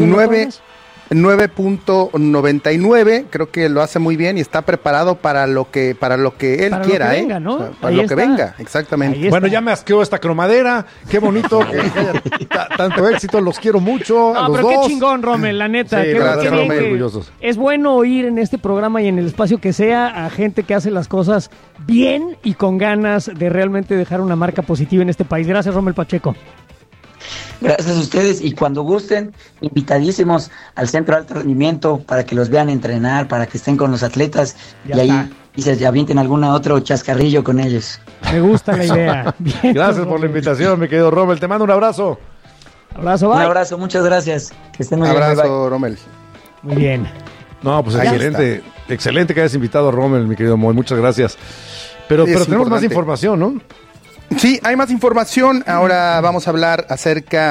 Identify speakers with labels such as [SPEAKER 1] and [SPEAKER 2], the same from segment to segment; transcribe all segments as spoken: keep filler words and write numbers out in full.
[SPEAKER 1] nueve nueve punto noventa y nueve, creo que lo hace muy bien y está preparado para lo que para lo que él
[SPEAKER 2] para
[SPEAKER 1] quiera,
[SPEAKER 2] lo que
[SPEAKER 1] ¿eh?
[SPEAKER 2] venga, ¿no?
[SPEAKER 1] O sea, para
[SPEAKER 2] Ahí
[SPEAKER 1] lo
[SPEAKER 2] está.
[SPEAKER 1] que venga, exactamente.
[SPEAKER 3] Bueno, ya me asqueó esta cromadera, qué bonito, que haya t- tanto éxito, los quiero mucho, a
[SPEAKER 2] No,
[SPEAKER 3] los
[SPEAKER 2] pero
[SPEAKER 3] dos.
[SPEAKER 2] qué chingón, Rommel, la neta.
[SPEAKER 3] Sí,
[SPEAKER 2] qué,
[SPEAKER 3] gracias,
[SPEAKER 2] qué bien
[SPEAKER 3] Rommel,
[SPEAKER 2] que-
[SPEAKER 3] orgullosos.
[SPEAKER 2] Es bueno oír en este programa y en el espacio que sea a gente que hace las cosas bien y con ganas de realmente dejar una marca positiva en este país. Gracias, Rommel Pacheco.
[SPEAKER 4] Gracias a ustedes y cuando gusten, invitadísimos al Centro de Alto Rendimiento para que los vean entrenar, para que estén con los atletas
[SPEAKER 2] Ya
[SPEAKER 4] y ahí
[SPEAKER 2] está.
[SPEAKER 4] y se avienten algún otro chascarrillo con ellos.
[SPEAKER 2] Me gusta la idea. Bien,
[SPEAKER 3] Gracias por la invitación, mi querido Rommel, te mando un abrazo.
[SPEAKER 2] Abrazo,
[SPEAKER 4] Un
[SPEAKER 2] bye.
[SPEAKER 4] abrazo, muchas gracias. Que estén muy bien. bye, bye.
[SPEAKER 1] Abrazo, Rommel.
[SPEAKER 2] Muy bien.
[SPEAKER 3] No, pues
[SPEAKER 1] Ahí
[SPEAKER 3] excelente, excelente que hayas invitado a Rommel, mi querido Moy, muchas gracias. Pero,
[SPEAKER 1] Sí,
[SPEAKER 3] pero
[SPEAKER 1] es
[SPEAKER 3] tenemos más
[SPEAKER 1] importante.
[SPEAKER 3] información, ¿no?
[SPEAKER 1] Sí, hay más información. Ahora vamos a hablar acerca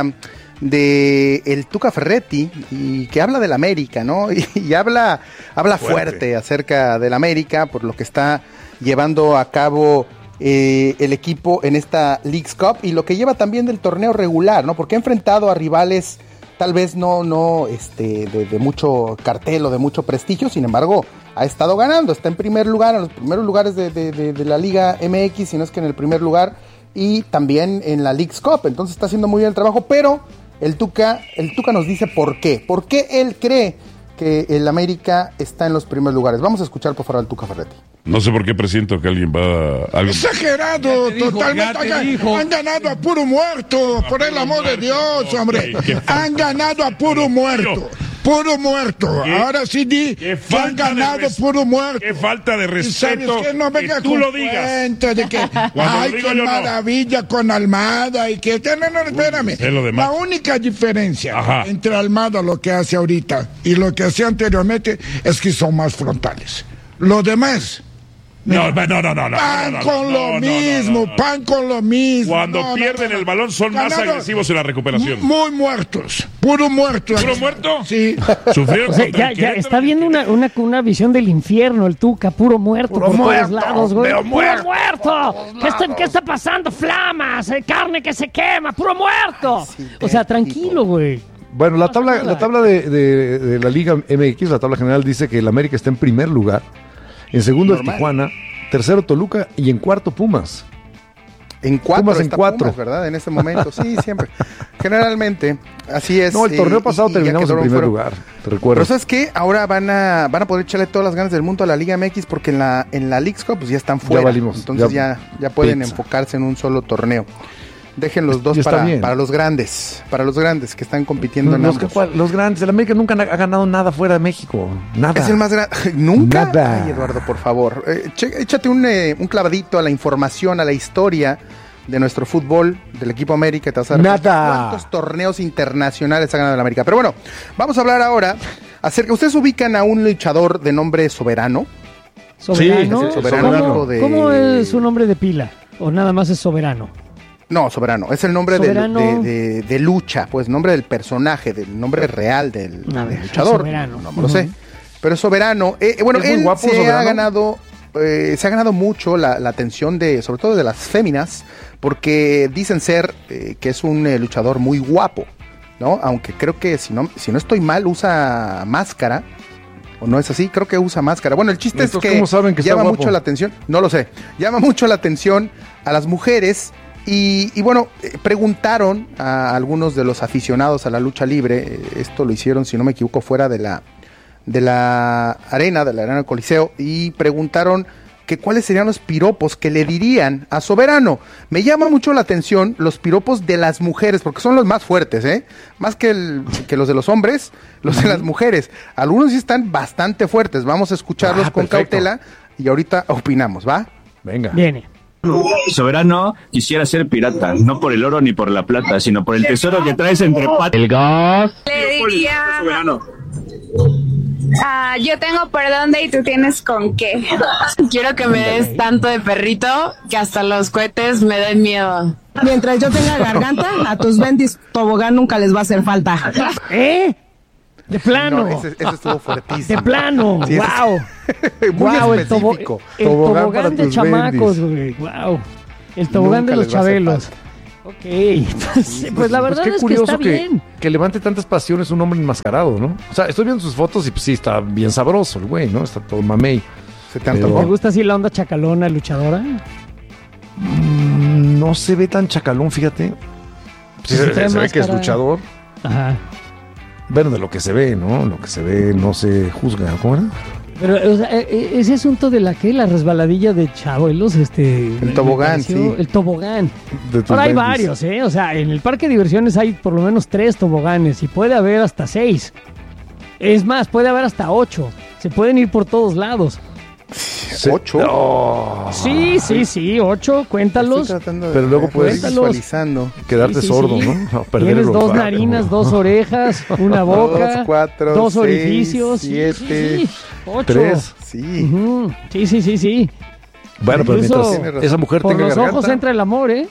[SPEAKER 1] de el Tuca Ferretti y que habla del América, ¿no? Y, y habla habla fuerte.
[SPEAKER 3] Fuerte.
[SPEAKER 1] acerca del América por lo que está llevando a cabo eh, el equipo en esta Leagues Cup y lo que lleva también del torneo regular, ¿no? Porque ha enfrentado a rivales tal vez no no este de, de mucho cartel o de mucho prestigio, sin embargo ha estado ganando, está en primer lugar, en los primeros lugares de, de, de, de la Liga M X, si no es que en el primer lugar, y también en la Leagues Cup, entonces está haciendo muy bien el trabajo, pero el Tuca, el Tuca nos dice por qué, por qué él cree que el América está en los primeros lugares. Vamos a escuchar por favor al Tuca Ferretti.
[SPEAKER 5] No sé por qué presiento que alguien va a... Algo...
[SPEAKER 6] Exagerado,
[SPEAKER 5] dijo,
[SPEAKER 6] totalmente.
[SPEAKER 5] ya te
[SPEAKER 6] Han,
[SPEAKER 5] dijo.
[SPEAKER 6] han ganado a puro muerto, por el amor de Dios, hombre.
[SPEAKER 5] Ok, qué falta-
[SPEAKER 6] Han ganado a puro muerto. Puro muerto.
[SPEAKER 5] ¿Qué?
[SPEAKER 6] Ahora sí di
[SPEAKER 5] Qué
[SPEAKER 6] que
[SPEAKER 5] falta
[SPEAKER 6] han
[SPEAKER 5] de
[SPEAKER 6] ganado
[SPEAKER 5] res-
[SPEAKER 6] puro muerto.
[SPEAKER 5] Qué falta de
[SPEAKER 6] Y
[SPEAKER 5] respeto
[SPEAKER 6] sabes que no venga
[SPEAKER 5] que tú
[SPEAKER 6] con
[SPEAKER 5] lo digas.
[SPEAKER 6] cuentos de que
[SPEAKER 5] Cuando
[SPEAKER 6] ay,
[SPEAKER 5] lo digo
[SPEAKER 6] qué
[SPEAKER 5] yo no.
[SPEAKER 6] maravilla con Almada y que no, no, espérame.
[SPEAKER 5] es lo demás.
[SPEAKER 6] La única diferencia
[SPEAKER 5] Ajá.
[SPEAKER 6] entre Almada, lo que hace ahorita, y lo que hacía anteriormente es que son más frontales. Lo demás,
[SPEAKER 5] No, no, no, no, no, no,
[SPEAKER 6] pan
[SPEAKER 5] no, no,
[SPEAKER 6] con
[SPEAKER 5] no,
[SPEAKER 6] lo
[SPEAKER 5] no,
[SPEAKER 6] mismo,
[SPEAKER 5] no, no.
[SPEAKER 6] pan con lo mismo.
[SPEAKER 5] Cuando
[SPEAKER 6] No, no,
[SPEAKER 5] pierden
[SPEAKER 6] no, no.
[SPEAKER 5] el balón son más
[SPEAKER 6] Ganaron
[SPEAKER 5] agresivos en la recuperación.
[SPEAKER 6] Muy muertos, puro muerto.
[SPEAKER 5] ¿Puro muerto?
[SPEAKER 6] Sí.
[SPEAKER 5] Sufrieron
[SPEAKER 2] O sea,
[SPEAKER 5] contra
[SPEAKER 2] ya,
[SPEAKER 5] el
[SPEAKER 2] ya
[SPEAKER 5] Querétaro
[SPEAKER 2] está
[SPEAKER 5] y el
[SPEAKER 2] viendo una, una, una visión del infierno, el Tuca, puro muerto
[SPEAKER 3] Puro
[SPEAKER 2] por
[SPEAKER 3] muerto,
[SPEAKER 2] todos lados, güey.
[SPEAKER 3] veo
[SPEAKER 2] ¡Puro
[SPEAKER 3] muerto
[SPEAKER 2] muerto! ¿Qué está, ¿Qué está pasando? ¡Flamas! eh, ¡Carne que se quema! ¡Puro muerto!
[SPEAKER 1] sí,
[SPEAKER 2] O sea,
[SPEAKER 1] tipo.
[SPEAKER 2] tranquilo, güey.
[SPEAKER 3] Bueno, la
[SPEAKER 2] pasa
[SPEAKER 3] tabla,
[SPEAKER 2] nada.
[SPEAKER 3] la tabla de, de- de la Liga M X, la tabla general dice que el América está en primer lugar, en segundo es
[SPEAKER 1] Normal.
[SPEAKER 3] Tijuana, tercero Toluca y en cuarto Pumas.
[SPEAKER 1] En cuatro
[SPEAKER 3] Pumas en
[SPEAKER 1] está
[SPEAKER 3] cuatro.
[SPEAKER 1] Pumas, ¿verdad? En este momento, sí, siempre. Generalmente, así es.
[SPEAKER 3] No, el
[SPEAKER 1] eh,
[SPEAKER 3] torneo
[SPEAKER 1] y-
[SPEAKER 3] pasado
[SPEAKER 1] y ya
[SPEAKER 3] terminamos en
[SPEAKER 1] quedaron
[SPEAKER 3] primer
[SPEAKER 1] fuera.
[SPEAKER 3] lugar, te recuerdo.
[SPEAKER 1] Pero ¿sabes qué? Ahora van a van a poder echarle todas las ganas del mundo a la Liga M X porque en la en la Leagues Cup pues ya están fuera.
[SPEAKER 3] valimos,
[SPEAKER 1] Entonces
[SPEAKER 3] ya-
[SPEAKER 1] ya, ya pueden
[SPEAKER 3] pizza.
[SPEAKER 1] enfocarse en un solo torneo. Dejen los dos
[SPEAKER 3] Y está
[SPEAKER 1] para,
[SPEAKER 3] bien.
[SPEAKER 1] para los grandes, para los grandes que están compitiendo en
[SPEAKER 3] los,
[SPEAKER 1] ambos.
[SPEAKER 3] que- los grandes, el América nunca ha ganado nada fuera de México. Nada.
[SPEAKER 1] Es el más grande. ¿Nunca?
[SPEAKER 3] Nada.
[SPEAKER 1] Ay, Eduardo, por favor. Eh, che- échate un, eh, un clavadito a la información, a la historia de nuestro fútbol, del equipo América. Te vas a dar cuenta
[SPEAKER 3] Nada.
[SPEAKER 1] ¿Cuántos torneos internacionales ha ganado el América? Pero bueno, vamos a hablar ahora acerca. ¿Ustedes ubican a un luchador de nombre Soberano?
[SPEAKER 2] ¿Soberano?
[SPEAKER 1] Sí, Soberano,
[SPEAKER 2] ¿Cómo,
[SPEAKER 1] hijo de-
[SPEAKER 2] cómo es su nombre de pila? ¿O nada más es Soberano?
[SPEAKER 1] No, Soberano. Es el nombre de,
[SPEAKER 2] Soberano.
[SPEAKER 1] de, de- de lucha, pues nombre del personaje, del nombre real del,
[SPEAKER 2] A
[SPEAKER 1] del
[SPEAKER 2] ver,
[SPEAKER 1] luchador.
[SPEAKER 2] Soberano.
[SPEAKER 1] No, no lo
[SPEAKER 2] Ujú.
[SPEAKER 1] sé. Pero es Soberano. Eh, bueno,
[SPEAKER 3] Es muy
[SPEAKER 1] él
[SPEAKER 3] guapo,
[SPEAKER 1] se
[SPEAKER 3] Soberano.
[SPEAKER 1] ha ganado, eh, se ha ganado mucho la, la atención de, sobre todo de las féminas, porque dicen ser eh, que es un eh, luchador muy guapo, ¿no? Aunque creo que si no, si no estoy mal usa máscara. ¿O no es así? Creo que usa máscara. Bueno, el chiste es
[SPEAKER 3] Entonces,
[SPEAKER 1] que
[SPEAKER 3] ¿cómo saben que está
[SPEAKER 1] llama
[SPEAKER 3] guapo?
[SPEAKER 1] mucho la atención. No lo sé. Llama mucho la atención a las mujeres. Y, y bueno, eh, preguntaron a algunos de los aficionados a la lucha libre. eh, Esto lo hicieron, si no me equivoco, fuera de la, de la arena, de la arena del Coliseo. Y preguntaron que cuáles serían los piropos que le dirían a Soberano. Me llama mucho la atención los piropos de las mujeres, porque son los más fuertes, ¿eh? Más que, el, que los de los hombres, los de las mujeres. Algunos sí están bastante fuertes. Vamos a escucharlos
[SPEAKER 3] Ah,
[SPEAKER 1] con
[SPEAKER 3] perfecto.
[SPEAKER 1] cautela y ahorita opinamos, ¿va?
[SPEAKER 3] Venga.
[SPEAKER 2] Viene.
[SPEAKER 7] Soberano quisiera ser pirata, no por el oro ni por la plata, sino por el tesoro que traes entre patas. El gas.
[SPEAKER 8] Le diría,
[SPEAKER 7] Soberano.
[SPEAKER 8] ah, yo tengo por dónde y tú tienes con qué.
[SPEAKER 9] Quiero que me des tanto de perrito que hasta los cohetes me den miedo.
[SPEAKER 10] Mientras yo tenga garganta, a tus bendis tobogán nunca les va a hacer falta.
[SPEAKER 2] ¿Eh? De plano.
[SPEAKER 1] No, ese, ese estuvo fuertísimo.
[SPEAKER 2] De plano.
[SPEAKER 1] Sí, ese-
[SPEAKER 2] Wow.
[SPEAKER 1] Muy
[SPEAKER 2] Wow, el, tobo-
[SPEAKER 1] específico.
[SPEAKER 2] el
[SPEAKER 3] Tobogán
[SPEAKER 2] tobogán,
[SPEAKER 3] para
[SPEAKER 2] de
[SPEAKER 3] tus
[SPEAKER 2] chamacos,
[SPEAKER 3] bendis.
[SPEAKER 2] güey. Wow. El tobogán
[SPEAKER 1] Nunca
[SPEAKER 2] de los
[SPEAKER 1] les va a hacer
[SPEAKER 2] chabelos.
[SPEAKER 1] falta.
[SPEAKER 2] Ok, pues, pues la verdad
[SPEAKER 3] qué
[SPEAKER 2] es
[SPEAKER 3] curioso
[SPEAKER 2] que está bien.
[SPEAKER 3] que levante tantas pasiones un hombre enmascarado, ¿no? O sea, estoy viendo sus fotos y pues sí, está bien sabroso el güey, ¿no? Está todo mamey.
[SPEAKER 1] ¿Se te
[SPEAKER 3] Pero-
[SPEAKER 1] antojó?
[SPEAKER 2] ¿Te gusta así la onda chacalona, luchadora?
[SPEAKER 3] Mm, no se ve tan chacalón, fíjate. Sí,
[SPEAKER 2] Sí,
[SPEAKER 3] se,
[SPEAKER 2] trae
[SPEAKER 3] se ve que es
[SPEAKER 2] máscara.
[SPEAKER 3] luchador.
[SPEAKER 2] Ajá.
[SPEAKER 3] Bueno, de lo que se ve, ¿no? Lo que se ve no se juzga. ¿Cómo era?
[SPEAKER 2] Pero o sea, e- e- ese asunto de la que la resbaladilla de chabuelos, este...
[SPEAKER 1] El
[SPEAKER 2] me
[SPEAKER 1] tobogán,
[SPEAKER 2] pareció-
[SPEAKER 1] sí.
[SPEAKER 2] El tobogán.
[SPEAKER 3] De tus
[SPEAKER 2] Ahora hay
[SPEAKER 3] babies.
[SPEAKER 2] varios, ¿eh? O sea, en el parque de diversiones hay por lo menos tres toboganes y puede haber hasta seis. Es más, puede haber hasta ocho. Se pueden ir por todos lados.
[SPEAKER 3] Se-
[SPEAKER 1] ¿Ocho?
[SPEAKER 3] Oh,
[SPEAKER 2] Sí, sí, sí, ocho, cuéntalos.
[SPEAKER 1] Estoy tratando de
[SPEAKER 3] Pero luego
[SPEAKER 1] ver,
[SPEAKER 3] puedes-
[SPEAKER 1] estoy visualizando.
[SPEAKER 3] quedarte
[SPEAKER 2] Sí, sí,
[SPEAKER 3] sordo,
[SPEAKER 2] sí.
[SPEAKER 3] ¿no? No, perder
[SPEAKER 2] Tienes
[SPEAKER 3] el
[SPEAKER 2] dos
[SPEAKER 3] olfato.
[SPEAKER 2] narinas, dos orejas, una boca,
[SPEAKER 1] Dos, cuatro,
[SPEAKER 2] dos
[SPEAKER 1] seis,
[SPEAKER 2] orificios. sí,
[SPEAKER 1] siete,
[SPEAKER 2] sí, sí, ocho.
[SPEAKER 3] Tres.
[SPEAKER 1] Sí.
[SPEAKER 2] Ujú, Sí, sí, sí, sí.
[SPEAKER 3] Bueno, pero
[SPEAKER 2] Incluso
[SPEAKER 3] mientras esa mujer
[SPEAKER 2] por
[SPEAKER 3] tenga
[SPEAKER 2] los
[SPEAKER 3] garganta.
[SPEAKER 2] ojos entra el amor, ¿eh?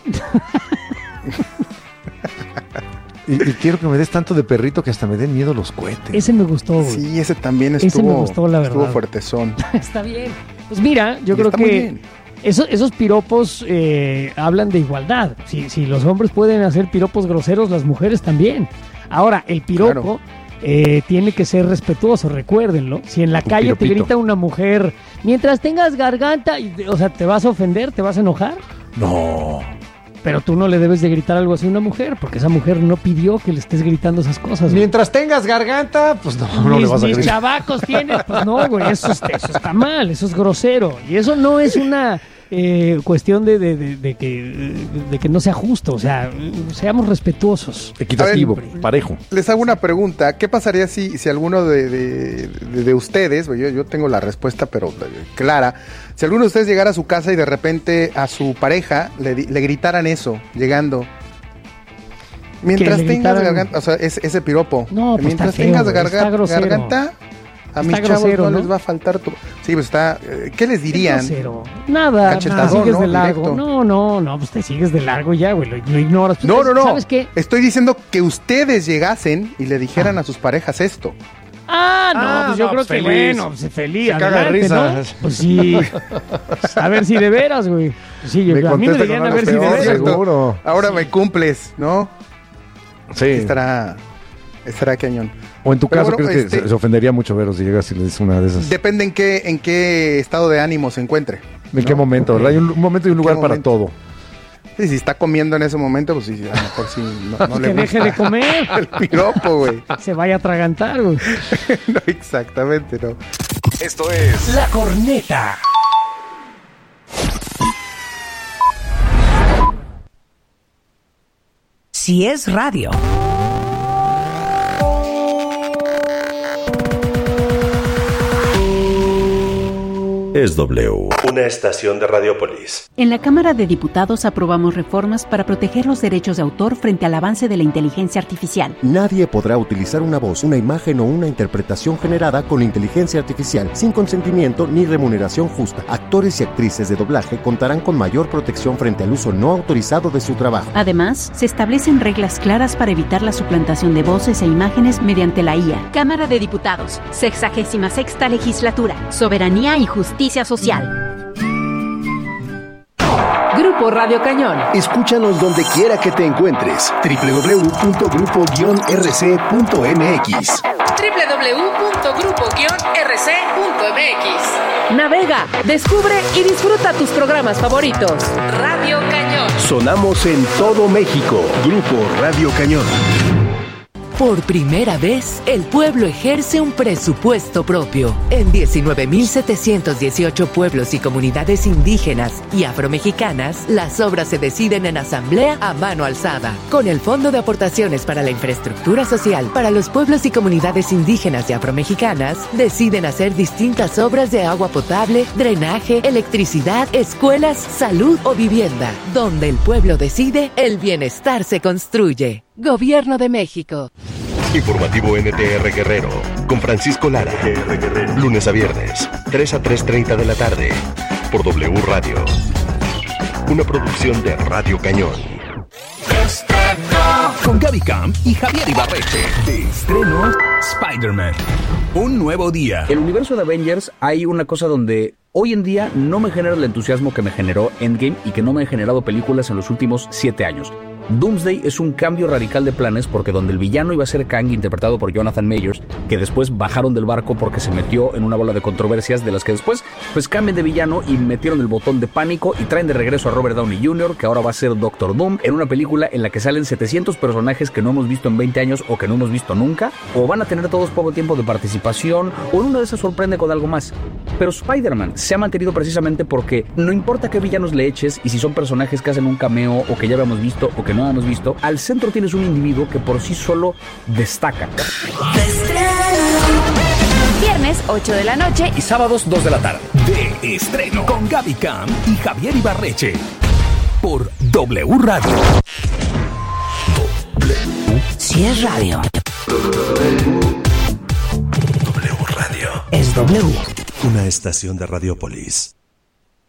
[SPEAKER 3] Y, y quiero que me des tanto de perrito que hasta me den miedo los cohetes.
[SPEAKER 2] Ese me gustó, güey.
[SPEAKER 1] Sí, ese también
[SPEAKER 2] Ese
[SPEAKER 1] estuvo,
[SPEAKER 2] me gustó, la
[SPEAKER 1] estuvo
[SPEAKER 2] verdad.
[SPEAKER 1] fuertezón.
[SPEAKER 2] Está bien. Pues mira, yo
[SPEAKER 1] Y
[SPEAKER 2] creo
[SPEAKER 1] está muy
[SPEAKER 2] que
[SPEAKER 1] bien.
[SPEAKER 2] esos, esos piropos eh, hablan de igualdad. Si, si los hombres pueden hacer piropos groseros, las mujeres también. Ahora, el piropo
[SPEAKER 1] Claro.
[SPEAKER 2] eh, tiene que ser respetuoso, recuérdenlo. Si en la
[SPEAKER 3] Un
[SPEAKER 2] calle te
[SPEAKER 3] piropito.
[SPEAKER 2] grita una mujer, mientras tengas garganta, y- o sea, ¿te vas a ofender? ¿Te vas a enojar?
[SPEAKER 3] No.
[SPEAKER 2] Pero tú no le debes de gritar algo así a una mujer, porque esa mujer no pidió que le estés gritando esas cosas. güey.
[SPEAKER 3] Mientras tengas garganta, pues no, no le
[SPEAKER 2] mis,
[SPEAKER 3] vas a
[SPEAKER 2] mis
[SPEAKER 3] gritar.
[SPEAKER 2] chavacos tienes, pues no, güey, eso, es- eso está mal, eso es grosero. Y eso no es una eh, cuestión de, de- de- de que, de que no sea justo, o sea, seamos respetuosos.
[SPEAKER 3] Equitativo,
[SPEAKER 2] A ver,
[SPEAKER 3] parejo.
[SPEAKER 1] Les hago una pregunta. ¿Qué pasaría si, si alguno de, de- de- de ustedes, yo, yo tengo la respuesta, pero eh, clara, si alguno de ustedes llegara a su casa y de repente a su pareja le, di- le gritaran eso, llegando? Mientras
[SPEAKER 2] le
[SPEAKER 1] tengas
[SPEAKER 2] gritaran-
[SPEAKER 1] garganta, o sea, ese, ese piropo.
[SPEAKER 2] No, pues
[SPEAKER 1] mientras
[SPEAKER 2] está feo,
[SPEAKER 1] tengas
[SPEAKER 2] güey,
[SPEAKER 1] garga-
[SPEAKER 2] está grosero.
[SPEAKER 1] garganta, a
[SPEAKER 2] Está
[SPEAKER 1] mis chavos
[SPEAKER 2] grosero,
[SPEAKER 1] no,
[SPEAKER 2] ¿no?
[SPEAKER 1] les va a faltar tu... Sí, pues está... eh, ¿Qué les dirían?
[SPEAKER 2] Es grosero. Nada, te
[SPEAKER 1] Cachetadón,
[SPEAKER 2] sigues
[SPEAKER 1] ¿no?
[SPEAKER 2] de largo.
[SPEAKER 1] Directo.
[SPEAKER 2] No, no, no, pues te sigues de largo y ya, güey, lo, lo ignoras. Pues,
[SPEAKER 1] No, no, no.
[SPEAKER 2] ¿Sabes qué?
[SPEAKER 1] Estoy diciendo que ustedes llegasen y le dijeran a sus parejas esto.
[SPEAKER 2] Ah, no,
[SPEAKER 3] Ah,
[SPEAKER 2] pues yo
[SPEAKER 3] no,
[SPEAKER 2] creo
[SPEAKER 3] pues
[SPEAKER 2] que
[SPEAKER 3] feliz.
[SPEAKER 2] bueno, pues feliz,
[SPEAKER 3] Se caga de
[SPEAKER 2] adelante,
[SPEAKER 3] risa.
[SPEAKER 2] ¿no? Pues sí. A ver si de veras, güey. Pues sí, yo,
[SPEAKER 3] Me
[SPEAKER 2] a mí me
[SPEAKER 3] contesta
[SPEAKER 2] dirían
[SPEAKER 3] con
[SPEAKER 2] a ver
[SPEAKER 3] algo
[SPEAKER 2] si de
[SPEAKER 3] peor,
[SPEAKER 2] veras.
[SPEAKER 3] seguro.
[SPEAKER 1] Ahora me cumples, ¿no?
[SPEAKER 3] Sí.
[SPEAKER 1] Estará, estará cañón.
[SPEAKER 3] O en tu
[SPEAKER 1] Pero
[SPEAKER 3] caso,
[SPEAKER 1] bueno,
[SPEAKER 3] ¿crees que
[SPEAKER 1] este-
[SPEAKER 3] se, se ofendería mucho Vero si llegas y le dices una de esas?
[SPEAKER 1] Depende en qué, en qué estado de ánimo se encuentre.
[SPEAKER 3] ¿En qué momento? ¿Verdad? Hay un, un momento y un
[SPEAKER 1] ¿En qué
[SPEAKER 3] lugar para
[SPEAKER 1] momento?
[SPEAKER 3] todo.
[SPEAKER 1] Sí, si está comiendo en ese momento, pues sí, a lo mejor sí, no, no le
[SPEAKER 2] Que deje
[SPEAKER 1] gusta
[SPEAKER 2] de comer.
[SPEAKER 1] el piropo, güey.
[SPEAKER 2] Se vaya a atragantar, güey.
[SPEAKER 1] No, exactamente, no.
[SPEAKER 11] Esto es
[SPEAKER 12] La Corneta. Si es radio.
[SPEAKER 11] Es W. Una estación de Radiopolis.
[SPEAKER 13] En la Cámara de Diputados aprobamos reformas para proteger los derechos de autor frente al avance de la inteligencia artificial.
[SPEAKER 14] Nadie podrá utilizar una voz, una imagen o una interpretación generada con inteligencia artificial sin consentimiento ni remuneración justa. Actores y actrices de doblaje contarán con mayor protección frente al uso no autorizado de su trabajo.
[SPEAKER 13] Además, se establecen reglas claras para evitar la suplantación de voces e imágenes mediante la I A.
[SPEAKER 15] Cámara de Diputados, sexagésima sexta legislatura, soberanía y justicia social.
[SPEAKER 12] Grupo Radio Cañón.
[SPEAKER 16] Escúchanos donde quiera que te encuentres. doble u doble u doble u punto grupo guion r c punto m x.
[SPEAKER 17] doble u doble u doble u punto grupo guion r c punto m x.
[SPEAKER 12] Navega, descubre y disfruta tus programas favoritos.
[SPEAKER 17] Radio Cañón.
[SPEAKER 16] Sonamos en todo México. Grupo Radio Cañón.
[SPEAKER 18] Por primera vez, el pueblo ejerce un presupuesto propio. En diecinueve mil setecientos dieciocho pueblos y comunidades indígenas y afromexicanas, las obras se deciden en asamblea a mano alzada. Con el Fondo de Aportaciones para la Infraestructura Social para los pueblos y comunidades indígenas y afromexicanas, deciden hacer distintas obras de agua potable, drenaje, electricidad, escuelas, salud o vivienda. Donde el pueblo decide, el bienestar se construye. Gobierno de México.
[SPEAKER 11] Informativo N T R Guerrero con Francisco Lara. Lunes a viernes, tres a tres treinta de la tarde. Por W Radio. Una producción de Radio Cañón.
[SPEAKER 12] Con Gaby Camp y Javier Ibarreche. De estreno, Spider-Man. Un nuevo día.
[SPEAKER 19] El universo de Avengers hay una cosa donde hoy en día no me genera el entusiasmo que me generó Endgame y que no me ha generado películas en los últimos siete años. Doomsday es un cambio radical de planes porque donde el villano iba a ser Kang, interpretado por Jonathan Majors, que después bajaron del barco porque se metió en una bola de controversias de las que después pues cambian de villano y metieron el botón de pánico y traen de regreso a Robert Downey junior, que ahora va a ser Doctor Doom, en una película en la que salen setecientos personajes que no hemos visto en veinte años o que no hemos visto nunca, o van a tener todos poco tiempo de participación, o en una de esas sorprende con algo más. Pero Spider-Man se ha mantenido precisamente porque no importa qué villanos le eches y si son personajes que hacen un cameo o que ya habíamos visto o que no hemos visto, al centro tienes un individuo que por sí solo destaca.
[SPEAKER 15] Viernes ocho de la noche
[SPEAKER 12] y sábados dos de la tarde. De estreno con Gaby Cam y Javier Ibarreche por W Radio.
[SPEAKER 18] W. Si es radio.
[SPEAKER 12] W Radio.
[SPEAKER 18] Es W.
[SPEAKER 20] Una estación de Radiopolis.